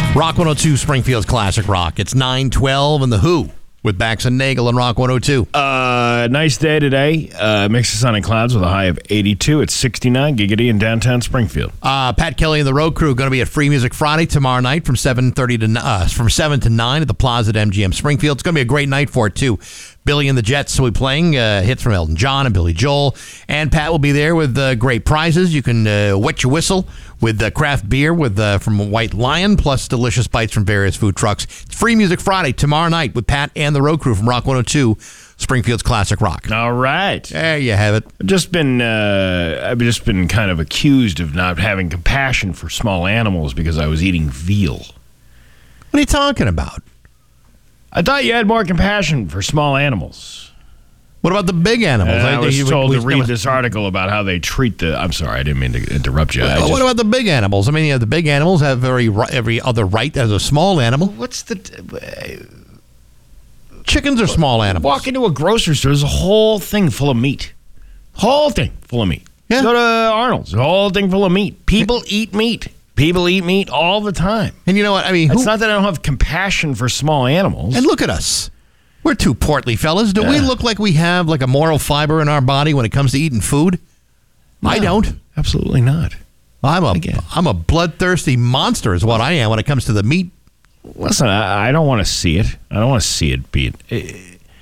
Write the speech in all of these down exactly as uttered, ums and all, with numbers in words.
Rock one oh two, Springfield's Classic Rock. It's nine twelve and The Who with Bax and Nagel on Rock one oh two. Uh, nice day today. Uh, mix of sun and clouds with a high of eighty-two. It's sixty-nine, giggity in downtown Springfield. Uh, Pat Kelly and the Road Crew going to be at Free Music Friday tomorrow night from seven thirty to uh, from seven to nine at the Plaza at M G M Springfield. It's going to be a great night for it too. Billy and the Jets will be playing uh, hits from Elton John and Billy Joel, and Pat will be there with uh, great prizes. You can uh, wet your whistle with uh, craft beer with uh, from White Lion, plus delicious bites from various food trucks. It's Free Music Friday tomorrow night with Pat and the Road Crew from Rock one oh two, Springfield's Classic Rock. All right, there you have it. I've just been uh, I've just been kind of accused of not having compassion for small animals because I was eating veal. What are you talking about? I thought you had more compassion for small animals. What about the big animals? Uh, I, I was you, told we, to read this article about how they treat the... I'm sorry, I didn't mean to interrupt you. Well, just, what about the big animals? I mean, yeah, the big animals have every every other right as a small animal. What's the... Uh, Chickens are small animals. Walk into a grocery store, there's a whole thing full of meat. Whole thing full of meat. Yeah. Go to Arnold's, a whole thing full of meat. People eat meat. People eat meat all the time. And you know what? I mean, it's who, not that I don't have compassion for small animals. And look at us. We're two portly fellas. Do yeah. we look like we have like a moral fiber in our body when it comes to eating food? No, I don't. Absolutely not. I'm a Again. I'm a bloodthirsty monster is what I am when it comes to the meat. Listen, I, I don't want to see it. I don't want to see it being... Uh,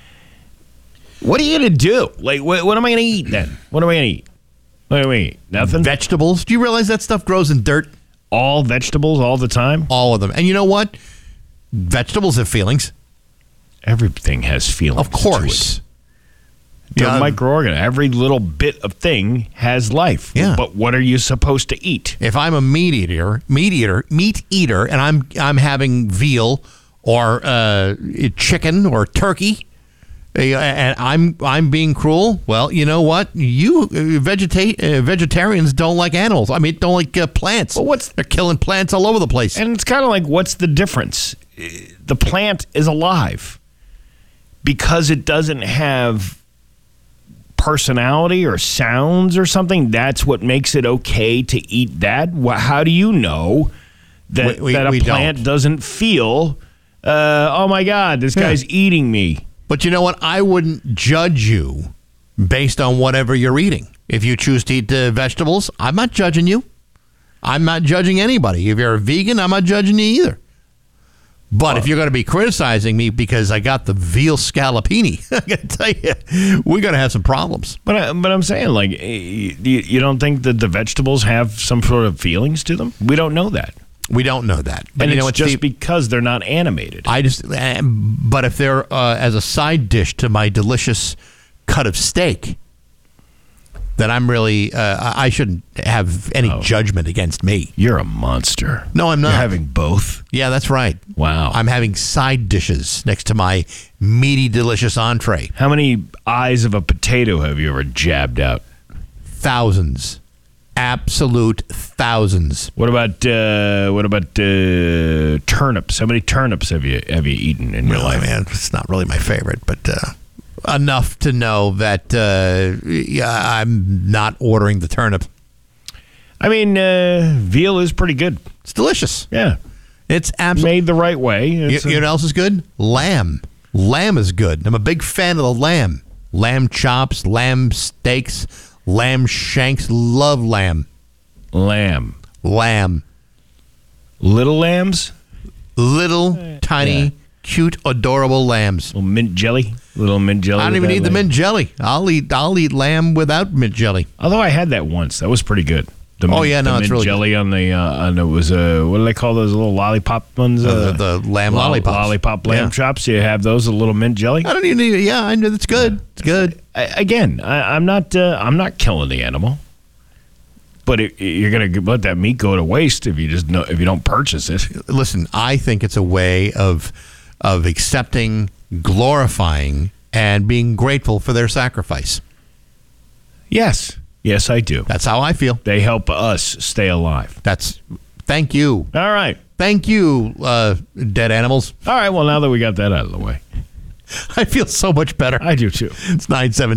what are you going to do? Like, what, what am I going to eat then? What am I going to eat? What am I going to eat? Nothing? Vegetables. Do you realize that stuff grows in dirt? All vegetables all the time? All of them. And you know what? Vegetables have feelings. Everything has feelings. Of course. The Yeah. microorganism. Every little bit of thing has life. Yeah. But what are you supposed to eat? If I'm a meat eater, meat eater, meat eater, and I'm I'm having veal or uh, chicken or turkey, uh, and I'm I'm being cruel, well, you know what? You uh, vegeta- uh, vegetarians don't like animals. I mean, don't like uh, plants. Well, what's they're killing plants all over the place. And it's kind of like, what's the difference? The plant is alive because it doesn't have personality or sounds or something. That's what makes it okay to eat that. How do you know that, we, we, that a we plant don't. doesn't feel, uh, oh my God, this Yeah. guy's eating me? But you know what? I wouldn't judge you based on whatever you're eating. If you choose to eat uh, vegetables, I'm not judging you. I'm not judging anybody. If you're a vegan, I'm not judging you either. But if you're going to be criticizing me because I got the veal scallopini, I got to tell you, we're going to have some problems. But I, but I'm saying, like, you, you don't think that the vegetables have some sort of feelings to them? We don't know that. We don't know that. But And you it's know what, just Steve? because they're not animated. I just, uh, but if they're uh, as a side dish to my delicious cut of steak, then I'm really, uh, I shouldn't have any Oh. judgment against me. You're a monster. No, I'm not. You're having both? Yeah, that's right. Wow. I'm having side dishes next to my meaty, delicious entree. How many eyes of a potato have you ever jabbed out? Thousands. Absolute thousands. What about uh, what about uh, turnips? How many turnips have you have you eaten in your Really, life? man, it's not really my favorite, but uh, enough to know that uh, yeah, I'm not ordering the turnip. I mean, uh, veal is pretty good. It's delicious. Yeah, It's absolutely. made the right way. You, It's you know a- what else is good? Lamb. Lamb is good. I'm a big fan of the lamb. Lamb chops, lamb steaks, lamb shanks. Love lamb. lamb, Lamb. little lambs, Little, tiny, yeah. cute, adorable lambs. little mint jelly, little mint jelly. I don't with even that need the lamb. mint jelly. I'll eat. I'll eat lamb without mint jelly. Although I had that once, that was pretty good. The Oh, mint, yeah, no, the it's mint really jelly on the uh, on it was uh, what do they call those little lollipop ones? Uh, Uh, the lamb lo- lollipops. lollipop lamb Yeah. chops. You have those, a little mint jelly. I don't even need. Yeah, I know it's good. It's good. I, again, I, I'm not uh, I'm not killing the animal, but it, you're gonna let that meat go to waste if you just know, if you don't purchase it. Listen, I think it's a way of of accepting, glorifying, and being grateful for their sacrifice. Yes, yes, I do. That's how I feel. They help us stay alive. That's. Thank you. All right, Thank you, uh, dead animals. all right. Well, now that we got that out of the way, I feel so much better. I do too. It's nine seventeen.